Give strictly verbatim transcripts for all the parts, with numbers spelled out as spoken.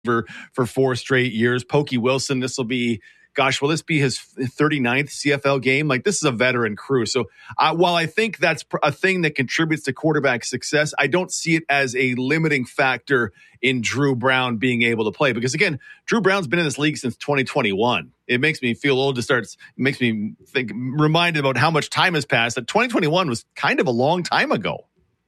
for, for four straight years. Pokey Wilson, this will be, gosh, will this be his thirty-ninth C F L game? Like, this is a veteran crew. So uh, while I think that's a thing that contributes to quarterback success, I don't see it as a limiting factor in Drew Brown being able to play. Because again, Drew Brown's been in this league since twenty twenty-one. It makes me feel old to start, it makes me think, reminded about how much time has passed. That twenty twenty-one was kind of a long time ago.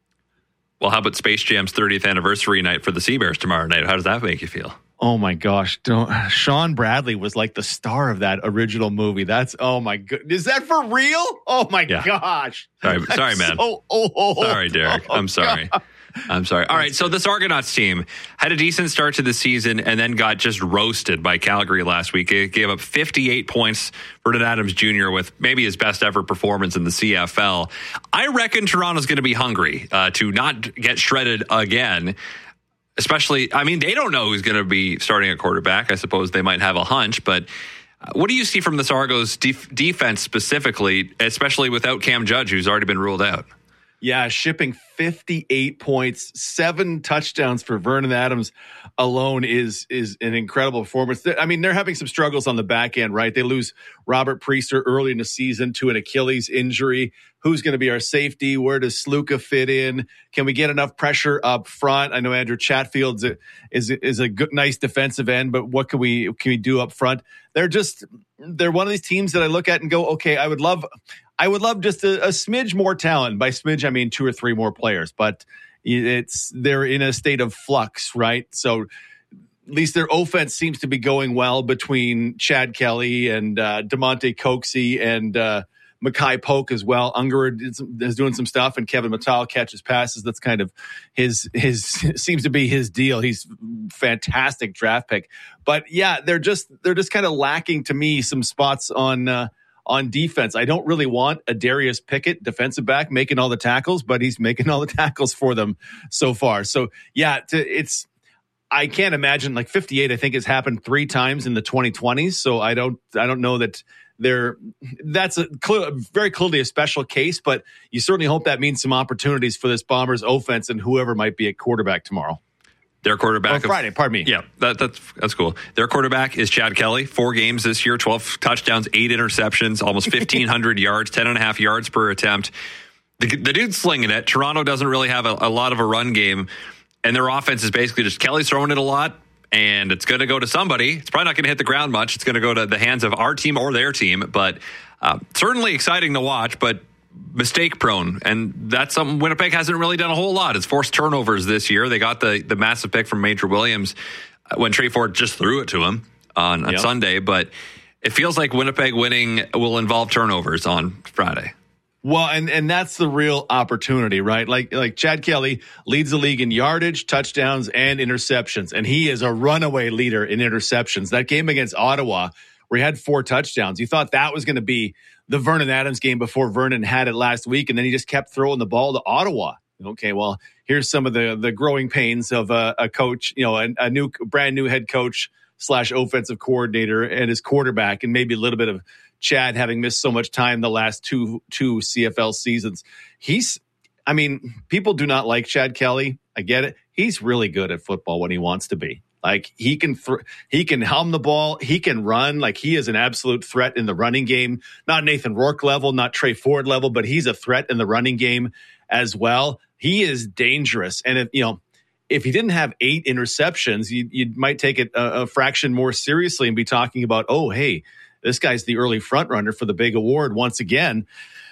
Well, how about Space Jam's thirtieth anniversary night for the Sea Bears tomorrow night? How does that make you feel? Oh my gosh. Don't, Sean Bradley was like the star of that original movie. That's, oh my god. Is that for real? Oh my yeah. gosh. Sorry, sorry man. So old. Sorry, Derek. Oh, I'm sorry. God. I'm sorry. All right, so this Argonauts team had a decent start to the season and then got just roasted by Calgary last week. It gave up fifty-eight points. Vernon Adams Junior with maybe his best ever performance in the C F L. I reckon Toronto's going to be hungry uh, to not get shredded again. Especially, I mean, they don't know who's going to be starting at quarterback. I suppose they might have a hunch, but what do you see from this Argos def- defense specifically, especially without Cam Judge, who's already been ruled out? Yeah, shipping fifty-eight points, seven touchdowns for Vernon Adams alone is is an incredible performance. I mean, they're having some struggles on the back end, right? They lose Robert Priester early in the season to an Achilles injury. Who's going to be our safety? Where does Sluka fit in? Can we get enough pressure up front? I know Andrew Chatfield's a, is is a good, nice defensive end, but what can we can we do up front? They're just they're one of these teams that I look at and go, okay, I would love. I would love just a, a smidge more talent. By smidge, I mean two or three more players, but it's they're in a state of flux, right? So at least their offense seems to be going well between Chad Kelly and uh, DeMonte Coxey and uh, Mackay Polk as well. Unger is, is doing some stuff, and Kevin Mattal catches passes. That's kind of his his seems to be his deal. He's fantastic draft pick, but yeah, they're just they're just kind of lacking to me some spots on. Uh, On defense. I don't really want a Darius Pickett defensive back making all the tackles, but he's making all the tackles for them so far. So yeah, to, it's, I can't imagine like fifty-eight, I think has happened three times in the twenty twenties. So I don't, I don't know that they're, that's a clear, very clearly a special case, but you certainly hope that means some opportunities for this Bombers offense and whoever might be at quarterback tomorrow. Their quarterback. Or Friday, of, pardon me. Yeah, that, that's that's cool. Their quarterback is Chad Kelly. Four games this year, twelve touchdowns, eight interceptions, almost fifteen hundred yards, ten and a half yards per attempt. The, the dude's slinging it. Toronto doesn't really have a, a lot of a run game, and their offense is basically just Kelly's throwing it a lot, and it's going to go to somebody. It's probably not going to hit the ground much. It's going to go to the hands of our team or their team, but uh, certainly exciting to watch, but mistake prone, and that's something Winnipeg hasn't really done a whole lot. It's forced turnovers this year. They got the the massive pick from Major Williams when Trey Ford just threw it to him on, on yep. Sunday, but it feels like Winnipeg winning will involve turnovers on Friday. Well, and and that's the real opportunity, right? Like like Chad Kelly leads the league in yardage, touchdowns, and interceptions, and he is a runaway leader in interceptions. That game against Ottawa, where he had four touchdowns, you thought that was going to be the Vernon Adams game before Vernon had it last week, and then he just kept throwing the ball to Ottawa. Okay, well, here's some of the the growing pains of a, a coach, you know, a, a new, brand new head coach slash offensive coordinator and his quarterback, and maybe a little bit of Chad having missed so much time the last two two C F L seasons. He's, I mean, people do not like Chad Kelly. I get it. He's really good at football when he wants to be. Like he can, th- he can hum the ball. He can run. Like he is an absolute threat in the running game. Not Nathan Rourke level, not Trey Ford level, but he's a threat in the running game as well. He is dangerous. And if, you know, if he didn't have eight interceptions, you, you might take it a, a fraction more seriously and be talking about, oh, hey, this guy's the early front runner for the big award once again.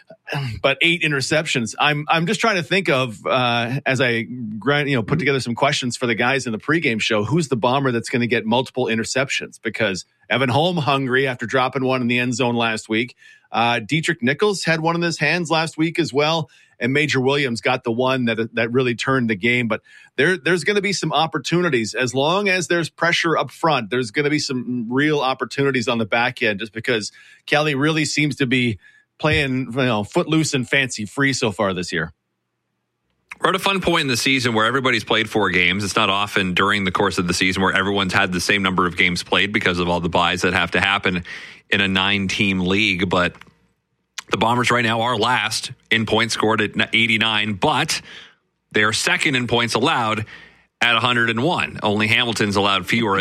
But eight interceptions. I'm I'm just trying to think of uh, as I you know put together some questions for the guys in the pregame show. Who's the Bomber that's going to get multiple interceptions? Because Evan Holm hungry after dropping one in the end zone last week. Uh, Dietrich Nichols had one in his hands last week as well, and Major Williams got the one that that really turned the game. But there there's going to be some opportunities as long as there's pressure up front. There's going to be some real opportunities on the back end, just because Kelly really seems to be playing, you know, footloose and fancy free so far this year. We're at a fun point in the season where everybody's played four games. It's not often during the course of the season where everyone's had the same number of games played because of all the buys that have to happen in a nine-team league. But the Bombers right now are last in points scored at eighty-nine, but they're second in points allowed at one hundred one. Only Hamilton's allowed fewer